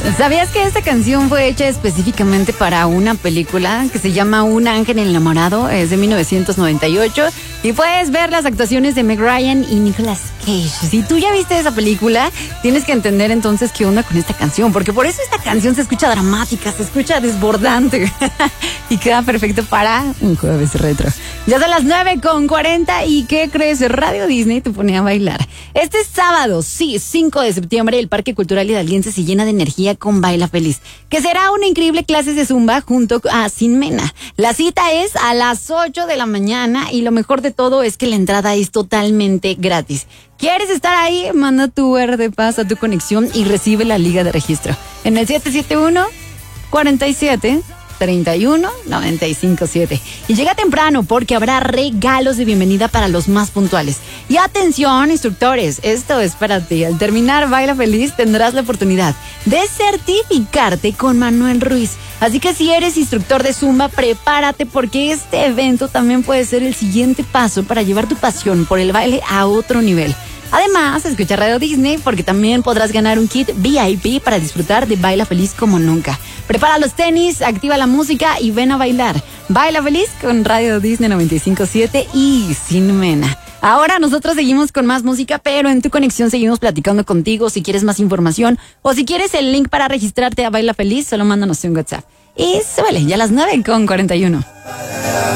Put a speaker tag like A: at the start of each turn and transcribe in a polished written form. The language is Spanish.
A: ¿Sabías que esta canción fue hecha específicamente para una película que se llama Un ángel enamorado? Es de 1998 y puedes ver las actuaciones de Meg Ryan y Nicolas Cage. Si tú ya viste esa película, tienes que entender entonces qué onda con esta canción, porque por eso esta canción se escucha dramática, se escucha desbordante y queda perfecto para un jueves retro. Ya son las 9:40 y ¿qué crees? Radio Disney te pone a bailar. Este sábado, sí, 5 de septiembre, el Parque Cultural Hidalguense se llena de energía con Baila Feliz, que será una increíble clase de Zumba junto a Sin Mena. La cita es a las 8 de la mañana y lo mejor de todo es que la entrada es totalmente gratis. ¿Quieres estar ahí? Manda tu RD Paz a tu conexión y recibe la liga de registro en el 771-47-31-957. Y llega temprano porque habrá regalos de bienvenida para los más puntuales. Y atención, instructores, esto es para ti. Al terminar Baila Feliz tendrás la oportunidad de certificarte con Manuel Ruiz. Así que si eres instructor de Zumba, prepárate porque este evento también puede ser el siguiente paso para llevar tu pasión por el baile a otro nivel. Además, escucha Radio Disney porque también podrás ganar un kit VIP para disfrutar de Baila Feliz como nunca. Prepara los tenis, activa la música y ven a bailar. Baila Feliz con Radio Disney 95.7 y Sin Mena. Ahora nosotros seguimos con más música, pero en tu conexión seguimos platicando contigo. Si quieres más información o si quieres el link para registrarte a Baila Feliz, solo mándanos un WhatsApp. Y súbele, ya a las 9:41.